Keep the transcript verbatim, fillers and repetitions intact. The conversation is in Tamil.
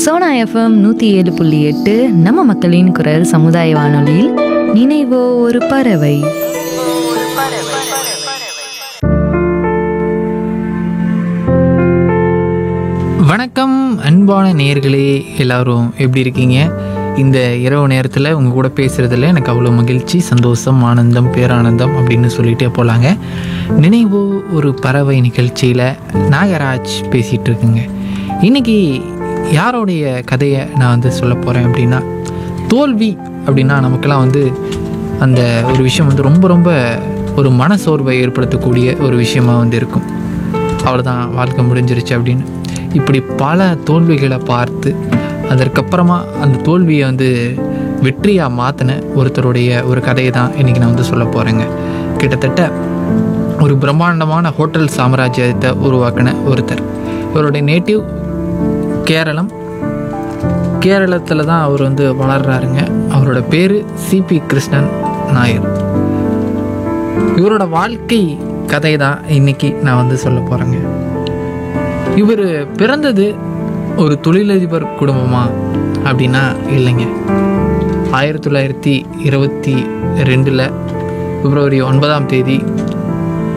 சோனா எஃப்எம் நூற்றி ஏழு புள்ளி எட்டு நம்ம மக்களின் குரல் சமுதாய வானொலியில் நினைவோ ஒரு பறவை. வணக்கம் அன்பான நேயர்களே, எல்லாரும் எப்படி இருக்கீங்க? இந்த இரவு நேரத்தில் உங்கள் கூட பேசுகிறதுல எனக்கு அவ்வளோ மகிழ்ச்சி, சந்தோஷம், ஆனந்தம், பேரானந்தம் அப்படின்னு சொல்லிகிட்டே போகலாங்க. நினைவு ஒரு பறவை நிகழ்ச்சியில் நாகராஜ் பேசிகிட்டு இருக்குங்க. இன்றைக்கி யாரோடைய கதையை நான் வந்து சொல்ல போகிறேன் அப்படின்னா, தோல்வி அப்படின்னா நமக்கெல்லாம் வந்து அந்த ஒரு விஷயம் வந்து ரொம்ப ரொம்ப ஒரு மனசோர்வை ஏற்படுத்தக்கூடிய ஒரு விஷயமாக வந்து இருக்கும். அவ்வளோதான், வாழ்க்கை முடிஞ்சிருச்சு அப்படின்னு. இப்படி பல தோல்விகளை பார்த்து அதற்கப்புறமா அந்த தோல்வியை வந்து வெற்றியாக மாற்றின ஒருத்தருடைய ஒரு கதையை தான் இன்றைக்கி நான் வந்து சொல்ல போகிறேங்க. கிட்டத்தட்ட ஒரு பிரம்மாண்டமான ஹோட்டல் சாம்ராஜ்யத்தை உருவாக்கின ஒருத்தர். இவருடைய நேட்டிவ் கேரளம். கேரளத்தில் தான் அவர் வந்து வளர்கிறாருங்க. அவரோட பேர் சிபி கிருஷ்ணன் நாயர். இவரோட வாழ்க்கை கதை தான் இன்றைக்கி நான் வந்து சொல்ல போகிறேங்க. இவர் பிறந்தது ஒரு தொழிலதிபர் குடும்பமா அப்படின்னா இல்லைங்க. ஆயிரத்தி தொள்ளாயிரத்தி இருபத்தி ரெண்டில் பிப்ரவரி ஒன்பதாம் தேதி